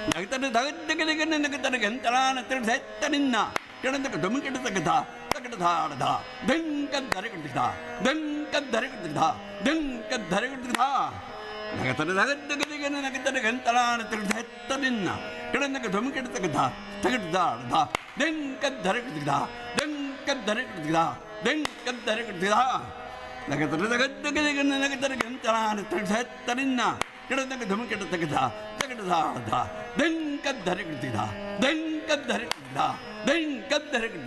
ನಗತನ ತಗದ್ದಗದಗನ ನಗತನ ಗಂತಲಾನ ತಿಳಿಸೆತ್ತ ನಿನ್ನ ಕೆಡಂದಕ ದುಮುಕಿಡತಗದ ತಗಡದಾಡದ ದಂಕದ್ದರಗಡ್ದ ದಂಕದ್ದರಗಡ್ದ ದಂಕದ್ದರಗಡ್ದ ನಗತನ ತಗದ್ದಗದಗನ ನಗತನ ಗಂತಲಾನ ತಿಳಿಸೆತ್ತ ನಿನ್ನ ಕೆಡಂದಕ ದುಮುಕಿಡತಗದ ತಗಡದಾಡದ ದಂಕದ್ದರಗಡ್ದ ದಂಕದ್ದರಗಡ್ದ ದಂಕದ್ದರಗಡ್ದ ನಗತನ ತಗದ್ದಗದಗನ ನಗತನ ಗಂತಲಾನ ತಿಳಿಸೆತ್ತ ನಿನ್ನ ಕೆಡಂದಕ ದುಮುಕಿಡತಗದ ತಗಡದಾಡದ ದಂಕದ್ದರಗಡ್ದ ದಂಕದ್ದರಗಡ್ದ ದಂಕದ್ದರಗಡ್ದ